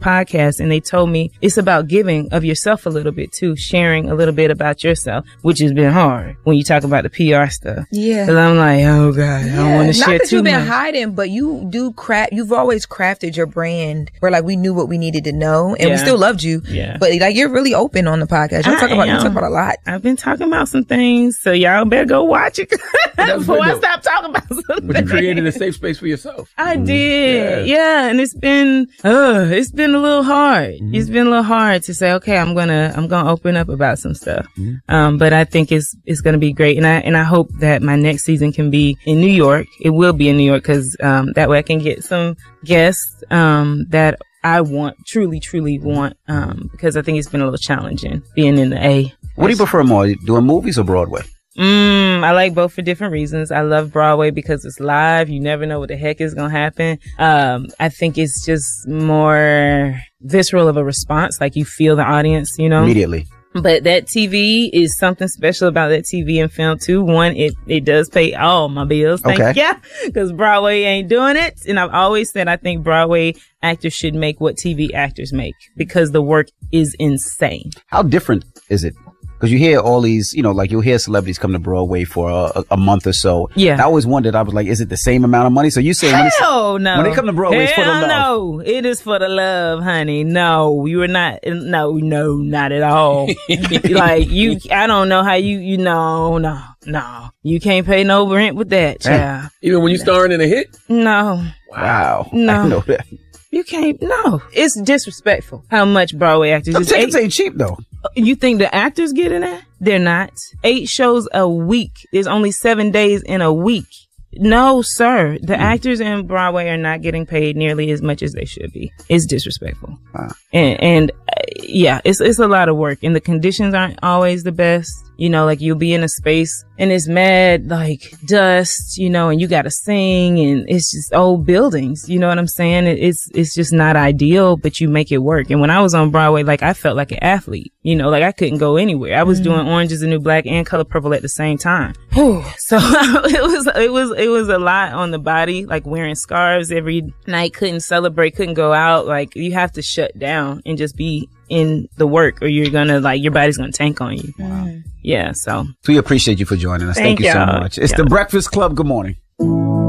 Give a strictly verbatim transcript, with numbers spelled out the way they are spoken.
podcast, and they told me it's about giving of yourself a little bit too, sharing a little bit about yourself, which has been hard when you talk about the P R stuff. Yeah. Because I'm like, oh God, yeah. I don't want to share too much. Not that you've been hiding, but you do craft, you've always crafted your brand where like we knew what we needed to know, and yeah. we still loved you. Yeah. But like you're really open on the podcast. You talk about, you talk about a lot. I've been talking about some things, so y'all better go watch it before I stop talking about something. But you created a safe space for yourself. I mm-hmm. did. Yeah. yeah. And it's been, uh, it's been a little hard. Mm-hmm. It's been a little hard to say, okay, I'm gonna, I'm gonna open up about some stuff. Mm-hmm. Um, but I think it's, it's gonna be great. And I, and I hope that my next season can be in New York. It will be in New York because, um, that way I can get some guests, um, that I want, truly, truly want, um, because I think it's been a little challenging being in the A. What do you prefer more, doing movies or Broadway? Mm, I like both for different reasons. I love Broadway because it's live. You never know what the heck is going to happen. Um, I think it's just more visceral of a response. Like you feel the audience, you know? Immediately. But that T V is something special about that T V and film too. One, it, it does pay all my bills. Thank okay. you. Because Broadway ain't doing it. And I've always said I think Broadway actors should make what T V actors make because the work is insane. How different is it? Because you hear all these, you know, like you'll hear celebrities come to Broadway for a, a month or so. Yeah. I always wondered, I was like, is it the same amount of money? So you say Hell no. When they come to Broadway, Hell it's for the love. No, it is for the love, honey. No, you are not. No, no, not at all. Like you, I don't know how you, you know, no, no. You can't pay no rent with that, child. Even when you starring in a hit? No. Wow. No. I know that. You can't, no. It's disrespectful how much Broadway actors. Some tickets ain't cheap though. You think the actors get in that? They're not. Eight shows a week. There's only seven days in a week. No, sir. The mm. actors in Broadway are not getting paid nearly as much as they should be. It's disrespectful. Wow. And, and uh, yeah, it's it's a lot of work, and the conditions aren't always the best. You know, like you'll be in a space and it's mad, like dust, you know, and you got to sing, and it's just old buildings. You know what I'm saying? It, it's it's just not ideal, but you make it work. And when I was on Broadway, like I felt like an athlete. You know, like I couldn't go anywhere. I was mm. doing Orange Is the New Black and Color Purple at the same time. So it was it was it was a lot on the body, like wearing scarves every night. Couldn't celebrate, couldn't go out. Like you have to shut down and just be in the work, or you're gonna like your body's gonna tank on you. Wow. Yeah, so we appreciate you for joining us. Thank, Thank you so much. It's y'all. The Breakfast Club. Good morning.